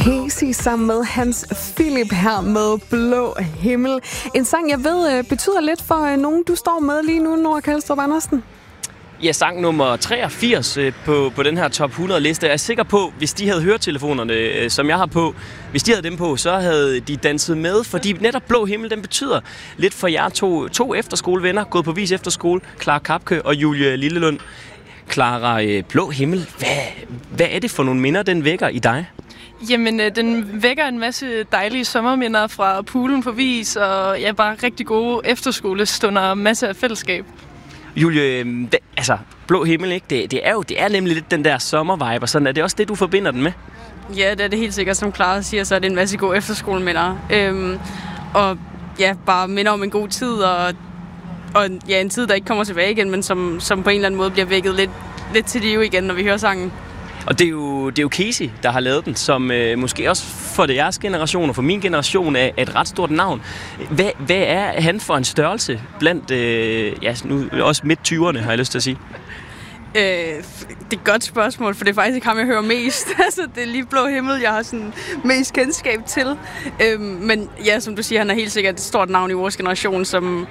Casey sammen med Hans Philip her med Blå Himmel. En sang, jeg ved betyder lidt for nogen, du står med lige nu, Nora Kalstrup Andersen. Ja, sang nummer 83 på den her top 100-liste. Jeg er sikker på, hvis de havde høretelefonerne, som jeg har på, hvis de havde dem på, så havde de danset med, fordi netop Blå Himmel, den betyder lidt for jer to efterskolevenner, gået på Vis Efterskole, Clara Kapke og Julie Lillelund. Clara, Blå Himmel, hvad er det for nogle minder, den vækker i dig? Jamen, den vækker en masse dejlige sommerminder fra poolen på Vis, og ja, bare rigtig gode efterskolestunder og masser af fællesskab. Julie, Blå Himmel, ikke? Det er nemlig lidt den der sommervibe, og sådan er det også det, du forbinder den med? Ja, det er det helt sikkert, som Clara siger, så er det en masse gode efterskoleminder. Og ja, bare minder om en god tid, og ja, en tid, der ikke kommer tilbage igen, men som på en eller anden måde bliver vækket lidt til live igen, når vi hører sangen. Og det er jo Casey, der har lavet den, som måske også for jeres generation og for min generation er et ret stort navn. Hvad er han for en størrelse blandt, nu også midt-20'erne, har jeg lyst til at sige? Det er et godt spørgsmål, for det er faktisk ikke ham, jeg hører mest. Altså, det er lige Blå Himmel, jeg har sådan mest kendskab til. Men ja, som du siger, han er helt sikkert et stort navn i vores generation, som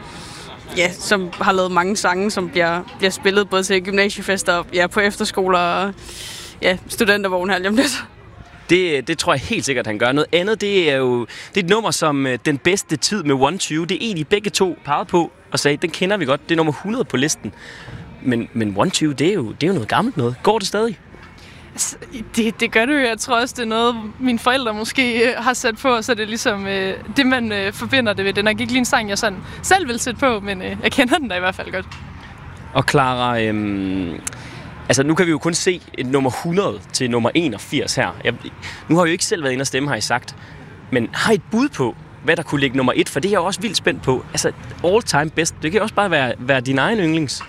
har lavet mange sange, som bliver spillet både til gymnasiefester og på efterskoler og studentervogn her lige om lidt. Det tror jeg helt sikkert, han gør. Noget andet, det er et nummer som Den Bedste Tid med 120. Det er egentlig begge to pegede på og sagde, den kender vi godt. Det er nummer 100 på listen. Men 120, det er jo noget gammelt noget. Går det stadig? Altså, det gør det jo. Jeg tror også, det er noget, mine forældre måske har sat på, så det er ligesom det, man forbinder det ved. Det er nok ikke lige en sang, jeg sådan selv vil sætte på, men jeg kender den da i hvert fald godt. Og Clara, nu kan vi jo kun se et nummer 100 til nummer 81 her. Nu har jeg jo ikke selv været inde og stemme, har I sagt. Men har I et bud på, hvad der kunne ligge nummer 1? For det er jeg også vildt spændt på. Altså, all time best. Det kan også bare være din egen yndlings.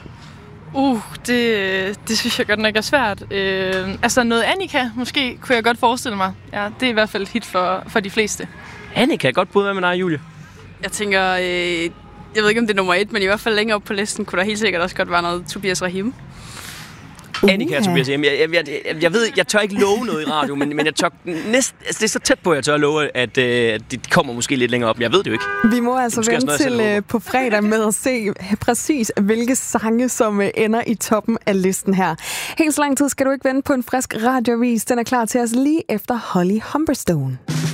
Det synes jeg godt nok er svært. Noget Annika, måske, kunne jeg godt forestille mig. Ja, det er i hvert fald et hit for de fleste. Annika, godt bud med dig, Julie. Jeg tænker, jeg ved ikke, om det er nummer 1, men i hvert fald længere op på listen kunne der helt sikkert også godt være noget Tobias Rahim. Annika og Tobias Rahim. Jeg ved, jeg tør ikke love noget i radio, men jeg tør det er så tæt på, at jeg tør love, at det kommer måske lidt længere op, men jeg ved det jo ikke. Vi må altså vente til på fredag med at se præcis, hvilke sange, som ender i toppen af listen her. Helt så lang tid skal du ikke vente på en frisk radioavis. Den er klar til os lige efter Holly Humberstone.